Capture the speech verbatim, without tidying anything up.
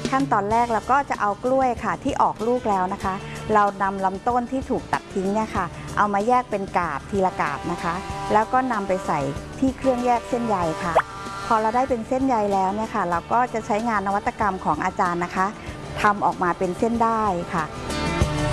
ขั้นตอนแรกเราก็จะเอากล้วยค่ะที่ออกลูกแล้วนะคะเรานำลำต้นที่ถูกตัดทิ้งเนี่ยค่ะเอามาแยกเป็นกาบทีละกาบนะคะแล้วก็นำไปใส่ที่เครื่องแยกเส้นใยค่ะพอเราได้เป็นเส้นใยแล้วเนี่ยค่ะเราก็จะใช้งานนวัตกรรมของอาจารย์นะคะทำออกมาเป็นเส้นด้ายค่ะ